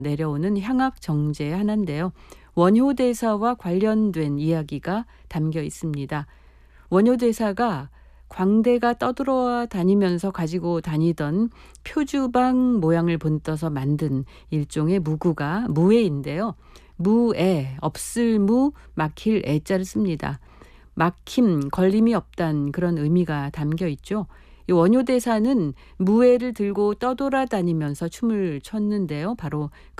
내려오는 향악 정제의 하나인데요. 원효대사와 관련된 이야기가 담겨 있습니다. 원효대사가 광대가 떠들어 다니면서 가지고 다니던 표주방 모양을 본떠서 만든 일종의 무구가 무애인데요. 무애, 없을 무, 막힐 애자를 씁니다. 막힘, 걸림이 없단 그런 의미가 담겨 있죠. 이 원효대사는 무애를 들고 떠돌아다니면서 춤을 췄는데요. 바로